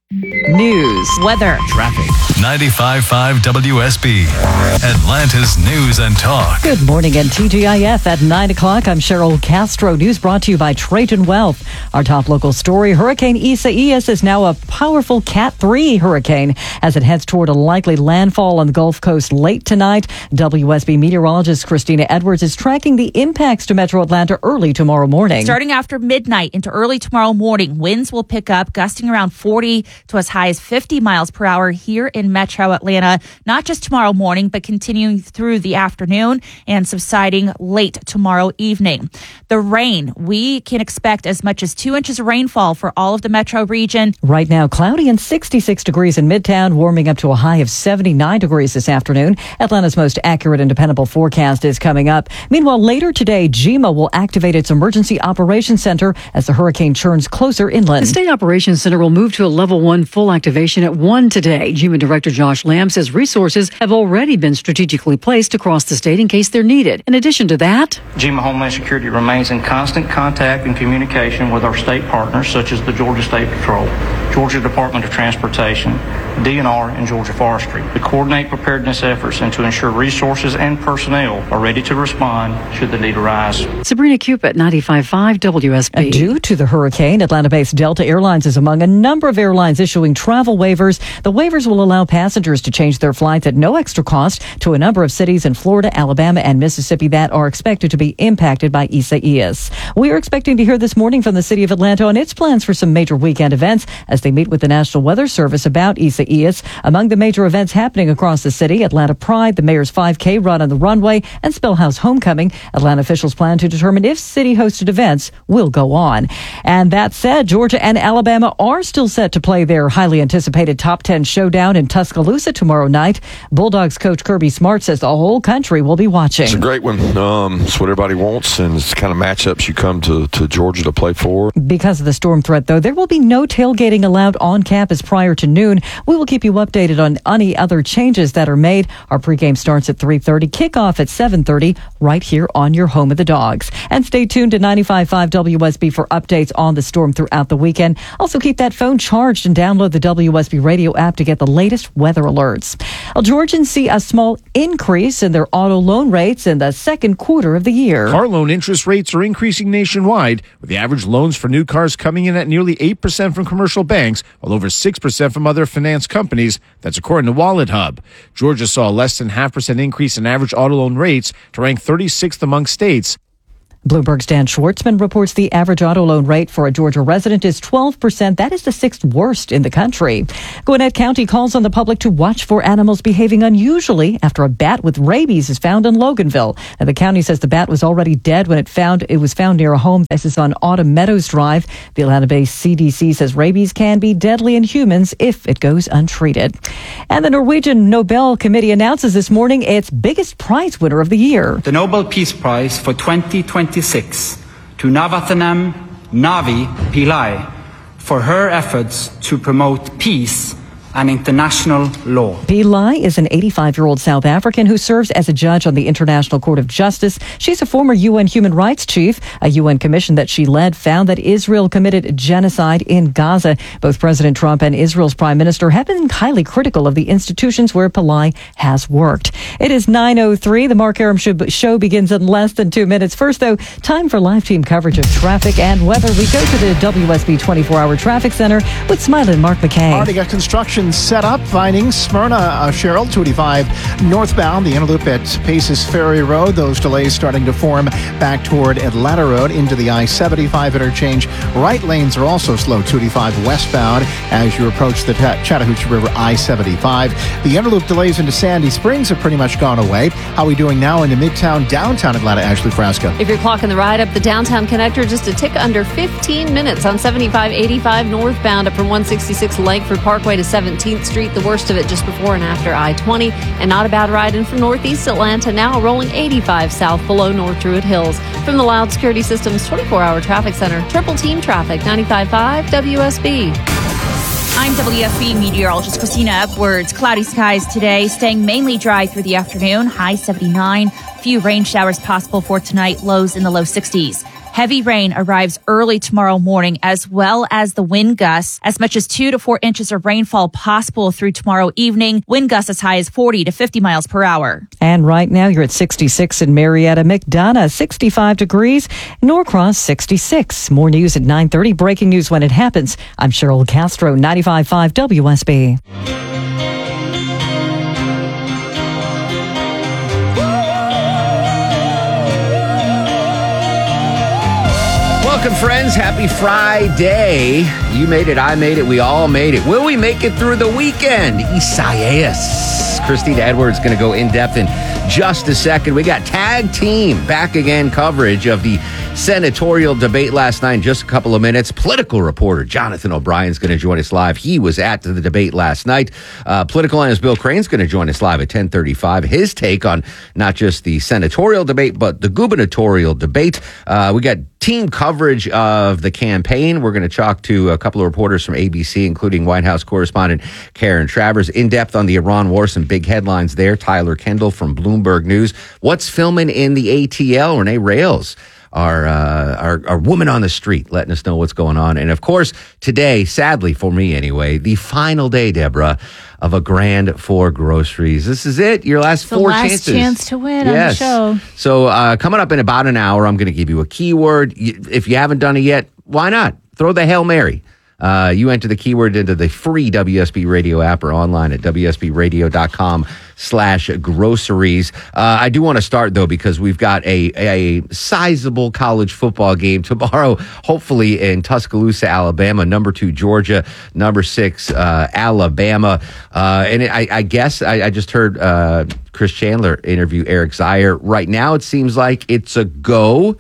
News, weather, traffic. ninety-five point five W S B, Atlanta's News and Talk. Good morning and T G I F at nine o'clock. I'm Cheryl Castro. News brought to you by Trajan Wealth. Our top local story, Hurricane Isaias is now a powerful Cat three hurricane as it heads toward a likely landfall on the Gulf Coast late tonight. W S B meteorologist Christina Edwards is tracking the impacts to Metro Atlanta early tomorrow morning. Starting after midnight into early tomorrow morning, winds will pick up, gusting around forty to as high as fifty miles per hour here in Metro Atlanta, not just tomorrow morning, but continuing through the afternoon and subsiding late tomorrow evening. The rain, we can expect as much as two inches of rainfall for all of the metro region. Right now, cloudy and sixty-six degrees in Midtown, warming up to a high of seventy-nine degrees this afternoon. Atlanta's most accurate and dependable forecast is coming up. Meanwhile, later today, GEMA will activate its Emergency Operations Center as the hurricane churns closer inland. The State Operations Center will move to a level one one full activation at one today. G M A Director Josh Lamb says resources have already been strategically placed across the state in case they're needed. In addition to that, G M A Homeland Security remains in constant contact and communication with our state partners such as the Georgia State Patrol, Georgia Department of Transportation, D N R, and Georgia Forestry to coordinate preparedness efforts and to ensure resources and personnel are ready to respond should the need arise. Sabrina Cupid, ninety-five point five W S B. Due to the hurricane, Atlanta-based Delta Airlines is among a number of airlines issuing travel waivers. The waivers will allow passengers to change their flights at no extra cost to a number of cities in Florida, Alabama, and Mississippi that are expected to be impacted by Isaias. We are expecting to hear this morning from the city of Atlanta on its plans for some major weekend events as they meet with the National Weather Service about Isaias. Among the major events happening across the city, Atlanta Pride, the mayor's five K run on the runway, and Spellhouse Homecoming. Atlanta officials plan to determine if city-hosted events will go on. And that said, Georgia and Alabama are still set to play their highly anticipated top ten showdown in Tuscaloosa tomorrow night. Bulldogs coach Kirby Smart says the whole country will be watching. It's a great one. Um, it's what everybody wants, and it's the kind of matchups you come to, to Georgia to play for. Because of the storm threat, though, there will be no tailgating allowed on campus prior to noon. We will keep you updated on any other changes that are made. Our pregame starts at three thirty, kickoff at seven thirty, right here on your home of the Dogs. And stay tuned to ninety-five point five W S B for updates on the storm throughout the weekend. Also, keep that phone charged and download the W S B radio app to get the latest weather alerts. Well, Georgians see a small increase in their auto loan rates in the second quarter of the year. Car loan interest rates are increasing nationwide, with the average loans for new cars coming in at nearly eight percent from commercial banks, while over six percent from other finance companies. That's according to Wallet Hub. Georgia saw a less than half percent increase in average auto loan rates to rank thirty-sixth among states. Bloomberg's Dan Schwartzman reports the average auto loan rate for a Georgia resident is twelve percent. That is the sixth worst in the country. Gwinnett County calls on the public to watch for animals behaving unusually after a bat with rabies is found in Loganville. Now, the county says the bat was already dead when it found it was found near a home. This is on Autumn Meadows Drive. The Atlanta-based C D C says rabies can be deadly in humans if it goes untreated. And the Norwegian Nobel Committee announces this morning its biggest prize winner of the year. The Nobel Peace Prize for twenty twenty-six to Navathanam Navi Pillai for her efforts to promote peace and international law. Pillai is an eighty-five-year-old South African who serves as a judge on the International Court of Justice. She's a former U N human rights chief. A U N commission that she led found that Israel committed genocide in Gaza. Both President Trump and Israel's prime minister have been highly critical of the institutions where Pillai has worked. It is nine oh three. The Mark Aram Show begins in less than two minutes. First, though, time for live team coverage of traffic and weather. We go to the W S B twenty-four hour Traffic Center with smiling Mark McKay. Already got construction set up. Finding Smyrna, uh, Cheryl, two eighty-five northbound, the inner loop at Paces Ferry Road. Those delays starting to form back toward Atlanta Road into the I seventy-five interchange. Right lanes are also slow, two eighty-five westbound as you approach the Ta- Chattahoochee River I seventy-five. The inner loop delays into Sandy Springs have pretty much gone away. How are we doing now into Midtown, downtown Atlanta? Ashley Frasca. If you're clocking the ride up the downtown connector, just a tick under fifteen minutes on seventy-five eighty-five northbound up from one sixty-six Langford Parkway to seventeenth Street. The worst of it just before and after I twenty. And not a bad ride in from northeast Atlanta, now rolling eighty-five south below North Druid Hills. From the Loud Security Systems twenty-four hour Traffic Center, Triple Team Traffic, ninety-five point five W S B. I'm W S B meteorologist Christina Upwards. Cloudy skies today, staying mainly dry through the afternoon, high seventy-nine. Few rain showers possible for tonight, lows in the low sixties. Heavy rain arrives early tomorrow morning, as well as the wind gusts. As much as two to four inches of rainfall possible through tomorrow evening. Wind gusts as high as forty to fifty miles per hour. And right now you're at sixty-six in Marietta. McDonough, sixty-five degrees. Norcross, sixty-six. More news at nine thirty. Breaking news when it happens. I'm Cheryl Castro, ninety-five point five W S B. Welcome, friends. Happy Friday. You made it. I made it. We all made it. Will we make it through the weekend? Isaias. Christina Edwards going to go in depth in just a second. We got tag team back again coverage of the senatorial debate last night in just a couple of minutes. Political reporter Jonathan O'Brien's going to join us live. He was at the debate last night. Uh, political analyst Bill Crane's going to join us live at ten thirty-five. His take on not just the senatorial debate, but the gubernatorial debate. Uh, we got team coverage of the campaign. We're going to talk to a couple of reporters from A B C, including White House correspondent Karen Travers. In depth on the Iran war, some big headlines there. Tyler Kendall from Bloomberg News. What's filming in the A T L? Renee Rails, our, uh, our our woman on the street, letting us know what's going on. And of course, today, sadly for me anyway, the final day, Deborah, of a grand four groceries. This is it. Your last it's four the last chances. chance to win yes. on the show. So uh, coming up in about an hour, I'm going to give you a keyword. If you haven't done it yet, why not? Throw the Hail Mary. Uh, you enter the keyword into the free W S B Radio app or online at W S B radio dot com slash groceries. Uh, I do want to start, though, because we've got a, a sizable college football game tomorrow, hopefully in Tuscaloosa, Alabama. Number two, Georgia. Number six, uh, Alabama. Uh, and I, I guess I, I just heard uh, Chris Chandler interview Eric Zier. Right now, it seems like it's a go.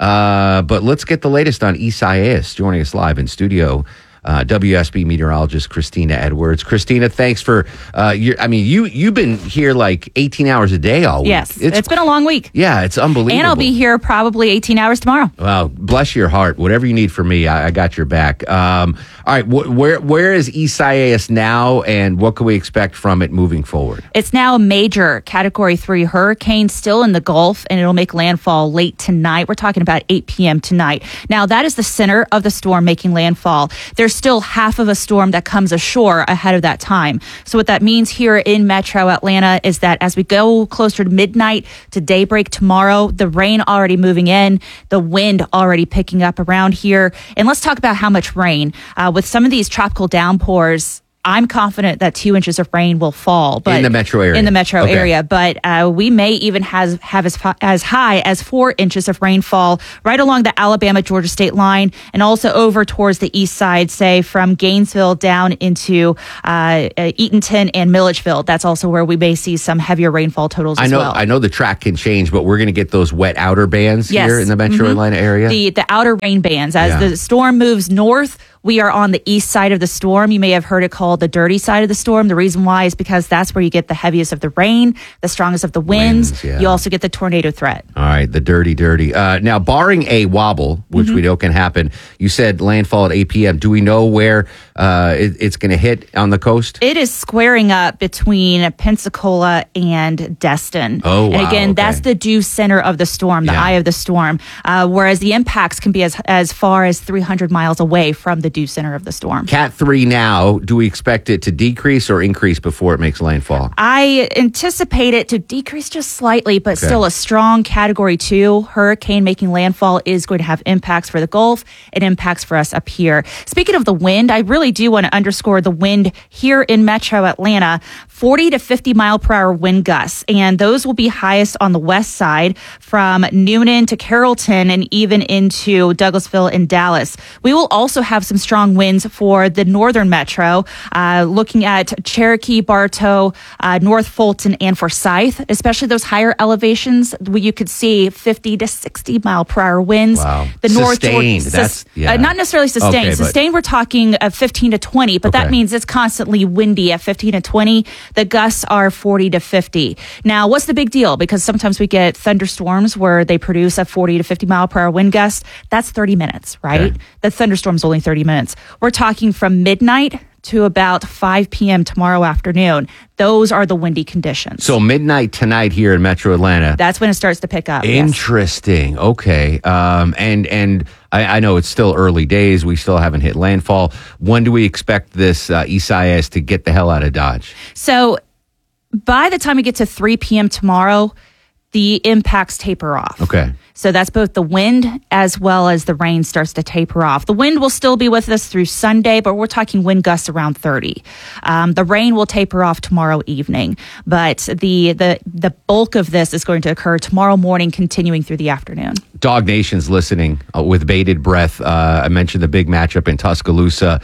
Uh, but let's get the latest on Isaias joining us live in studio. Uh, W S B meteorologist Christina Edwards. Christina, thanks for. Uh, your, I mean, you you've been here like eighteen hours a day all week. Yes, it's, it's been a long week. Yeah, it's unbelievable. And I'll be here probably eighteen hours tomorrow. Well, bless your heart. Whatever you need from me, I, I got your back. Um, all right, wh- where where is Isaias now, and what can we expect from it moving forward? It's now a major Category three hurricane, still in the Gulf, and it'll make landfall late tonight. We're talking about eight p.m. tonight. Now, that is the center of the storm making landfall. There's still half of a storm that comes ashore ahead of that time. So what that means here in Metro Atlanta is that as we go closer to midnight to daybreak tomorrow, the rain already moving in, the wind already picking up around here. And let's talk about how much rain. Uh, with some of these tropical downpours, I'm confident that two inches of rain will fall, but in the metro area. In the metro okay. area, but uh, we may even has, have as as high as four inches of rainfall right along the Alabama-Georgia state line, and also over towards the east side, say from Gainesville down into uh, Eatonton and Milledgeville. That's also where we may see some heavier rainfall totals. I as know. well. I know the track can change, but we're going to get those wet outer bands yes. here in the metro mm-hmm. Atlanta area. The the outer rain bands as yeah. the storm moves north. We are on the east side of the storm. You may have heard it called the dirty side of the storm. The reason why is because that's where you get the heaviest of the rain, the strongest of the winds. winds yeah. You also get the tornado threat. All right, the dirty, dirty. Uh, now, barring a wobble, which mm-hmm. we know can happen, you said landfall at eight p.m. Do we know where uh, it, it's going to hit on the coast? It is squaring up between Pensacola and Destin. Oh, wow. And again, okay. that's the due center of the storm, the Yeah. eye of the storm, uh, whereas the impacts can be as, as far as three hundred miles away from the due center of the storm. Cat three now, do we expect it to decrease or increase before it makes landfall? I anticipate it to decrease just slightly, but Okay. still a strong Category two hurricane making landfall is going to have impacts for the Gulf and impacts for us up here. Speaking of the wind, I really do want to underscore the wind here in Metro Atlanta, forty to fifty mile per hour wind gusts, and those will be highest on the west side from Noonan to Carrollton and even into Douglasville and Dallas. We will also have some strong winds for the northern metro, uh, looking at Cherokee, Bartow, uh, North Fulton, and Forsyth, especially those higher elevations where you could see fifty to sixty mile per hour winds. Wow. The Sustained. North, That's- yeah. uh, not necessarily sustained. Okay, but- sustained, we're talking uh, fifteen to twenty, but Okay. that means it's constantly windy at fifteen to twenty. The gusts are forty to fifty. Now, what's the big deal? Because sometimes we get thunderstorms where they produce a forty to fifty mile per hour wind gust. That's thirty minutes, right? Okay. The thunderstorm's only thirty minutes. We're talking from midnight to about five p.m. tomorrow afternoon. Those are the windy conditions. So midnight tonight here in Metro Atlanta. That's when it starts to pick up. Yes. Interesting. Okay. Um, and and I, I know it's still early days. We still haven't hit landfall. When do we expect this uh, Isaias to get the hell out of Dodge? So by the time we get to three p.m. tomorrow, the impacts taper off. Okay. So that's both the wind as well as the rain starts to taper off. The wind will still be with us through Sunday, but we're talking wind gusts around thirty. Um, the rain will taper off tomorrow evening, but the, the, the bulk of this is going to occur tomorrow morning, continuing through the afternoon. Dog Nation's listening uh, with bated breath. Uh, I mentioned the big matchup in Tuscaloosa.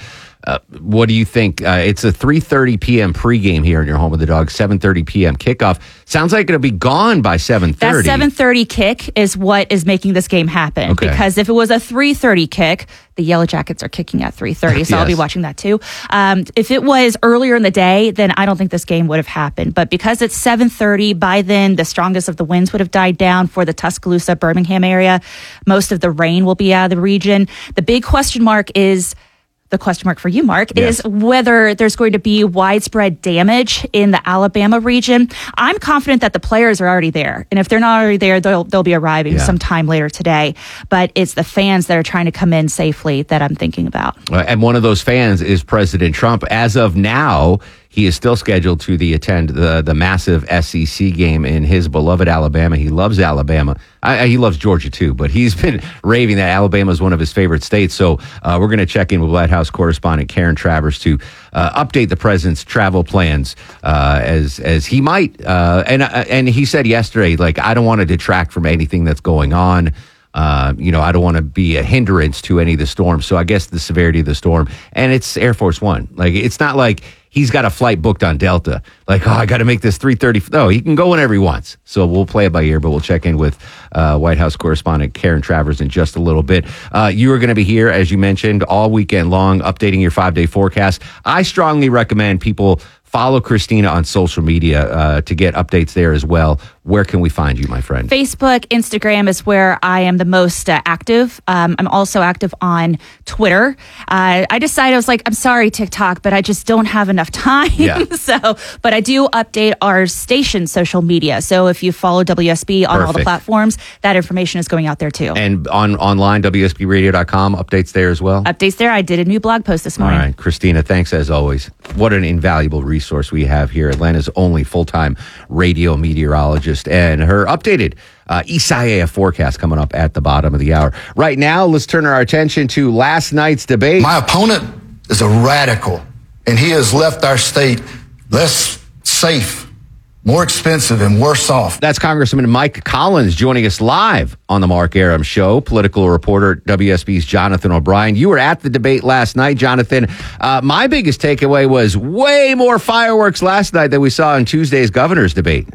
Uh, what do you think? Uh, it's a three thirty p.m. pregame here in your home of the Dogs, seven thirty p.m. kickoff. Sounds like it'll be gone by seven thirty. That seven thirty kick is what is making this game happen. Okay. Because if it was a three thirty kick, the Yellow Jackets are kicking at three thirty, so yes. I'll be watching that too. Um, if it was earlier in the day, then I don't think this game would have happened. But because it's seven thirty, by then the strongest of the winds would have died down for the Tuscaloosa, Birmingham area. Most of the rain will be out of the region. The big question mark is... The question mark for you, Mark, yes. is whether there's going to be widespread damage in the Alabama region. I'm confident that the players are already there. And if they're not already there, they'll, they'll be arriving yeah. sometime later today. But it's the fans that are trying to come in safely that I'm thinking about. And one of those fans is President Trump. As of now, he is still scheduled to the attend the, the massive S E C game in his beloved Alabama. He loves Alabama. I, he loves Georgia too, but he's been raving that Alabama is one of his favorite states. So uh, we're going to check in with White House correspondent Karen Travers to uh, update the president's travel plans uh, as as he might. Uh, and uh, and he said yesterday, like, I don't want to detract from anything that's going on. Uh, you know, I don't want to be a hindrance to any of the storms. So I guess the severity of the storm, and it's Air Force One. Like, it's not like he's got a flight booked on Delta. Like, oh, I got to make this three thirty. No, he can go whenever he wants. So we'll play it by ear, but we'll check in with uh, White House correspondent Karen Travers in just a little bit. Uh, you are going to be here, as you mentioned, all weekend long, updating your five-day forecast. I strongly recommend people follow Christina on social media uh, to get updates there as well. Where can we find you, my friend? Facebook, Instagram is where I am the most uh, active. Um, I'm also active on Twitter. Uh, I decided, I was like, I'm sorry, TikTok, but I just don't have enough time. Yeah. so, but I do update our station social media. So if you follow W S B on Perfect. all the platforms, that information is going out there too. And on online, W S B radio dot com, updates there as well? Updates there. I did a new blog post this morning. All right, Christina, thanks as always. What an invaluable resource we have here. Atlanta's only full-time radio meteorologist. And her updated uh, Isaiah forecast coming up at the bottom of the hour. Right now, let's turn our attention to last night's debate. My opponent is a radical, and he has left our state less safe, more expensive, and worse off. That's Congressman Mike Collins joining us live on the Mark Arum Show. Political reporter at W S B's Jonathan O'Brien. You were at the debate last night, Jonathan. Uh, my biggest takeaway was way more fireworks last night than we saw in Tuesday's governor's debate.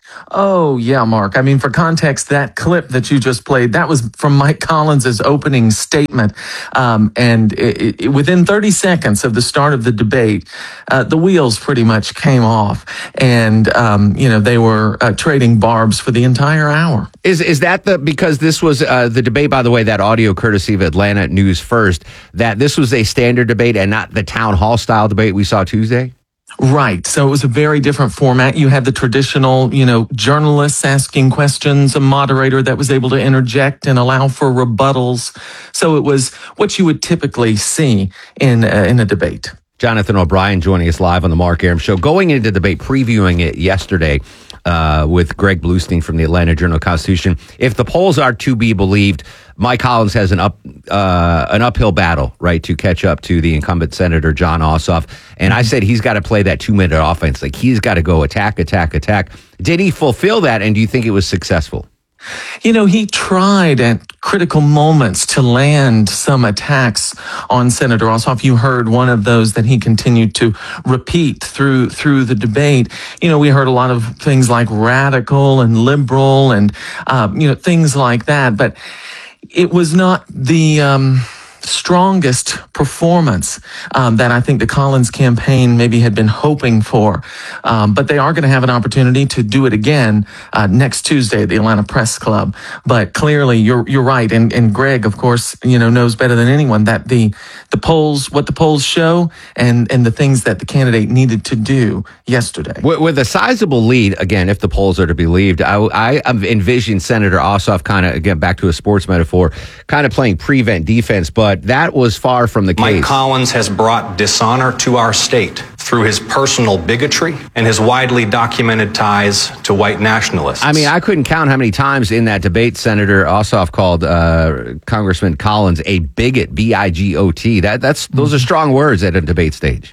Oh, yeah, Mark. I mean, for context, that clip that you just played, that was from Mike Collins' opening statement. Um, and it, it, within thirty seconds of the start of the debate, uh, the wheels pretty much came off. And, um, you know, they were uh, trading barbs for the entire hour. Is is that the, because this was uh, the debate, by the way, that audio courtesy of Atlanta News First, that this was a standard debate and not the town hall style debate we saw Tuesday? Right. So it was a very different format. You had the traditional, you know, journalists asking questions, a moderator that was able to interject and allow for rebuttals. So it was what you would typically see in uh, in a debate. Jonathan O'Brien joining us live on the Mark Arum Show. Going into the debate, previewing it yesterday uh, with Greg Bluestein from the Atlanta Journal-Constitution. If the polls are to be believed, Mike Collins has an up uh, an uphill battle, right, to catch up to the incumbent Senator Jon Ossoff. And I said he's got to play that two-minute offense. Like, he's got to go attack, attack, attack. Did he fulfill that, and do you think it was successful? You know, he tried at critical moments to land some attacks on Senator Ossoff. You heard one of those that he continued to repeat through through the debate. You know, we heard a lot of things like radical and liberal and, uh, you know, things like that. But it was not the um, strongest performance um, that I think the Collins campaign maybe had been hoping for. Um, but they are going to have an opportunity to do it again uh, next Tuesday at the Atlanta Press Club. But clearly, you're you're right, and and Greg, of course, you know, knows better than anyone that the the polls, what the polls show, and and the things that the candidate needed to do yesterday. With, with a sizable lead, again, if the polls are to be believed, I, I envision Senator Ossoff kind of, again, back to a sports metaphor, kind of playing prevent defense, but that was far from the case. Mike Collins has brought dishonor to our state through his personal bigotry and his widely documented ties to white nationalists. I mean, I couldn't count how many times in that debate Senator Ossoff called uh, Congressman Collins a bigot, B I G O T. That that's those are strong words at a debate stage.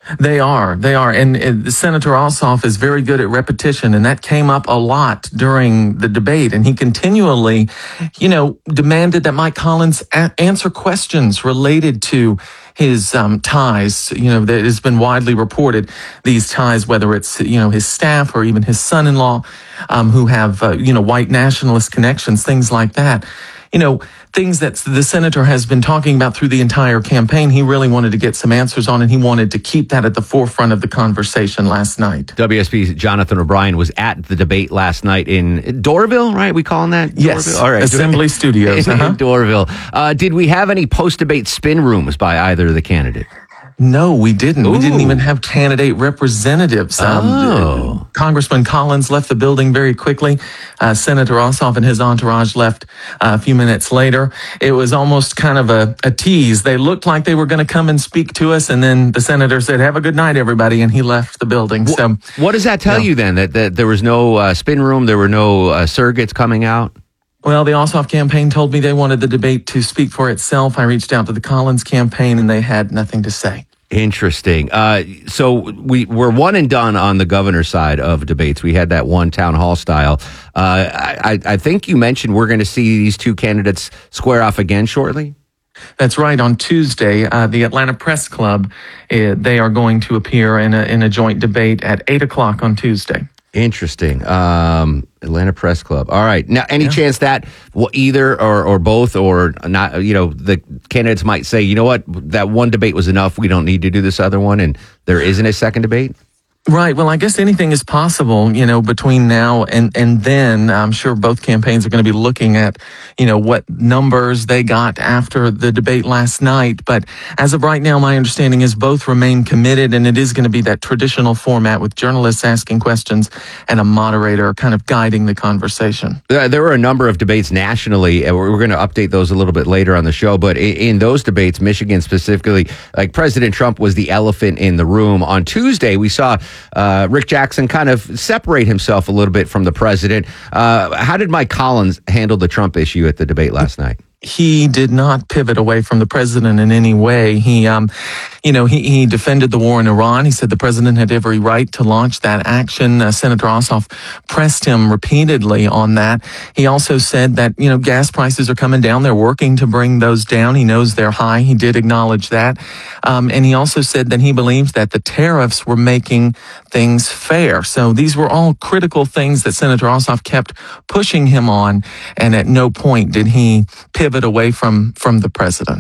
They are. They are. And, and Senator Ossoff is very good at repetition, and that came up a lot during the debate. And he continually, you know, demanded that Mike Collins a- answer questions related to his um, ties. You know, that has been widely reported, these ties, whether it's, you know, his staff or even his son-in-law, um, who have, uh, you know, white nationalist connections, things like that. You know, things that the senator has been talking about through the entire campaign. He really wanted to get some answers on, and he wanted to keep that at the forefront of the conversation last night. W S B's Jonathan O'Brien was at the debate last night in Doraville, right? We calling that? Yes. Doraville? All right. Assembly Studios. in, Uh-huh. in Doraville. Uh, did we have any post-debate spin rooms by either of the candidates? No, we didn't. Ooh. We didn't even have candidate representatives. Um, Oh. Congressman Collins left the building very quickly. Uh, Senator Ossoff and his entourage left uh, a few minutes later. It was almost kind of a, a tease. They looked like they were going to come and speak to us, and then the senator said, "Have a good night, everybody," and he left the building. Wh- So, what does that tell yeah. you then? That, that there was no uh, spin room, there were no uh, surrogates coming out? Well, the Ossoff campaign told me they wanted the debate to speak for itself. I reached out to the Collins campaign, and they had nothing to say. Interesting. Uh, so we, we're one and done on the governor's side of debates. We had that one town hall style. Uh, I, I think you mentioned we're going to see these two candidates square off again shortly. That's right. On Tuesday, uh, the Atlanta Press Club, uh, they are going to appear in a, in a joint debate at eight o'clock on Tuesday. Interesting. Um, Atlanta Press Club. All right. Now, any Yeah. chance that well, either or, or both or not, you know, the candidates might say, you know what, that one debate was enough. We don't need to do this other one. And there isn't a second debate? Right. Well, I guess anything is possible, you know, between now and, and then. I'm sure both campaigns are going to be looking at, you know, what numbers they got after the debate last night. But as of right now, my understanding is both remain committed, and it is going to be that traditional format with journalists asking questions and a moderator kind of guiding the conversation. Uh, there were a number of debates nationally, and we're going to update those a little bit later on the show. But in, in those debates, Michigan specifically, like President Trump was the elephant in the room. On Tuesday, we saw uh, Rick Jackson kind of separate himself a little bit from the president. Uh, how did Mike Collins handle the Trump issue at the debate last night? He did not pivot away from the president in any way. He, um, you know, he, he defended the war in Iran. He said the president had every right to launch that action. Uh, Senator Ossoff pressed him repeatedly on that. He also said that, you know, gas prices are coming down. They're working to bring those down. He knows they're high. He did acknowledge that. Um, and he also said that he believes that the tariffs were making things fair. So these were all critical things that Senator Ossoff kept pushing him on. And at no point did he pivot away from, from the president.